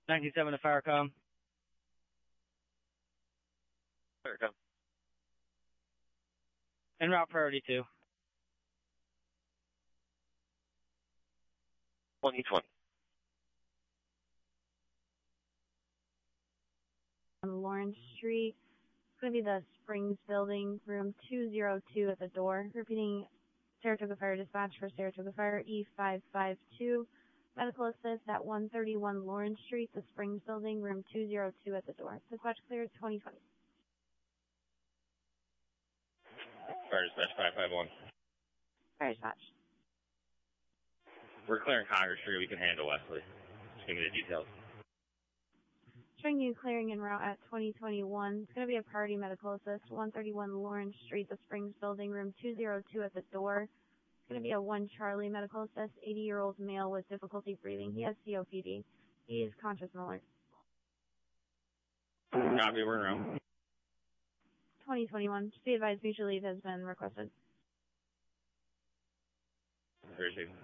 97 to Firecom. Firecom. En route priority 2. 2020. On Lawrence Street. It's going to be the Springs Building, room 202 at the door. Repeating, Saratoga Fire Dispatch for Saratoga Fire, E552. Medical assist at 131 Lawrence Street, the Springs Building, room 202 at the door. Dispatch cleared 2020. Fire Dispatch 551. Fire Dispatch. We're clearing Congress Street. We can handle Wesley. Just give me the details. Showing you clearing en route at 2021. It's going to be a priority medical assist, 131 Lawrence Street, the Springs Building, room 202 at the door. It's going to be a 1 Charlie medical assist, 80-year-old male with difficulty breathing. He has COPD. He is conscious and alert. Copy, we're in route. 2021. Just be advised, mutual leave has been requested. Appreciate it.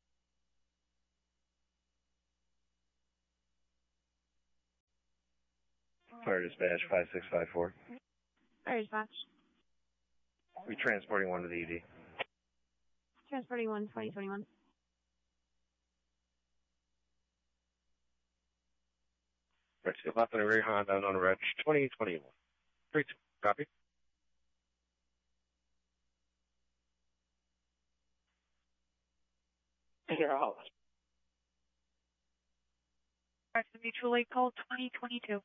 Fire Dispatch 5654. Fire Dispatch. We're transporting one to the ED. Transporting 1, 2021. Right, so left on a rear Honda on Reg 2021. 3-2. Copy. You're out. Press the mutual aid call 2022.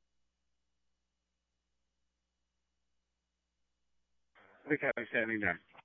We copy standing down.